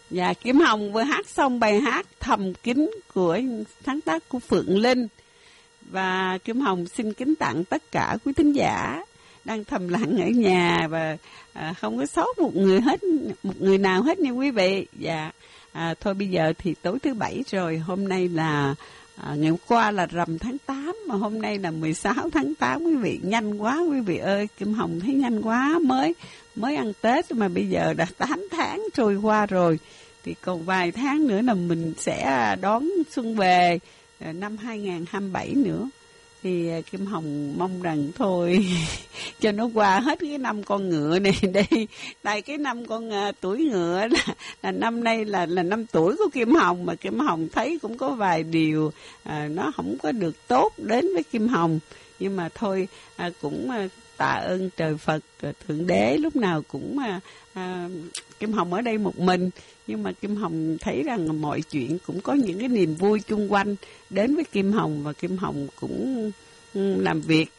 Dạ, Kim Hồng vừa hát xong bài hát Thầm Kín của sáng tác của Phượng Linh. Và Kim Hồng xin kính tặng tất cả quý thính giả đang thầm lặng ở nhà và không có sót một người nào hết nha quý vị. Dạ, thôi bây giờ thì tối thứ Bảy rồi, hôm nay là ngày hôm qua là rằm tháng 8 mà hôm nay là 16 tháng 8 quý vị, nhanh quá quý vị ơi. Kim Hồng thấy nhanh quá, mới ăn Tết mà bây giờ đã 8 tháng trôi qua rồi, thì còn vài tháng nữa là mình sẽ đón xuân về năm 2027 nữa. Thì Kim Hồng mong rằng thôi cho nó qua hết cái năm con ngựa này đi. Tại cái năm con tuổi ngựa là năm nay là năm tuổi của Kim Hồng, mà Kim Hồng thấy cũng có vài điều nó không có được tốt đến với Kim Hồng. Nhưng mà thôi cũng tạ ơn trời Phật Thượng Đế, lúc nào cũng Kim Hồng ở đây một mình, nhưng mà Kim Hồng thấy rằng mọi chuyện cũng có những cái niềm vui chung quanh đến với Kim Hồng, và Kim Hồng cũng làm việc